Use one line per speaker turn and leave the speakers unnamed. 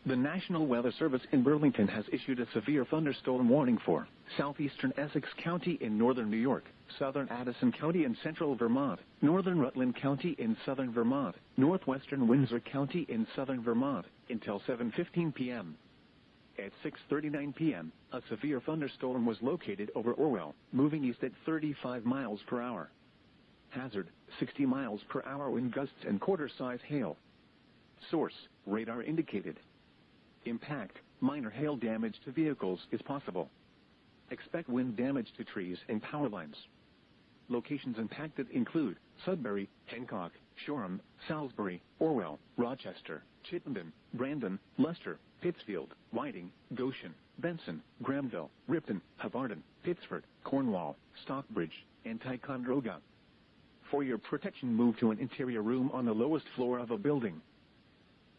The National Weather Service in Burlington has issued a severe thunderstorm warning for southeastern Essex County in northern New York, southern Addison County in central Vermont, northern Rutland County in southern Vermont, northwestern Windsor County in southern Vermont, until 7:15 p.m. At 6:39 p.m., a severe thunderstorm was located over Orwell, moving east at 35 miles per hour. Hazard, 60 miles per hour wind gusts and quarter-size hail. Source, radar indicated. Impact, minor hail damage to vehicles is possible. Expect wind damage to trees and power lines. Locations impacted include Sudbury, Hancock, Shoreham, Salisbury, Orwell, Rochester, Chittenden, Brandon, Leicester, Pittsfield, Whiting, Goshen, Benson, Granville, Ripon, Havarden, Pittsford, Cornwall, Stockbridge, and Ticonderoga. For your protection, move to an interior room on the lowest floor of a building.